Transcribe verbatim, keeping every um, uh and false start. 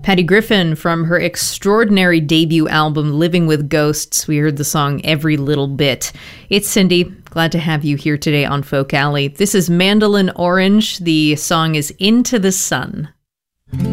Patty Griffin from her extraordinary debut album, Living with Ghosts. We heard the song Every Little Bit. It's Cindy. Glad to have you here today on Folk Alley. This is Mandolin Orange. The song is Into the Sun.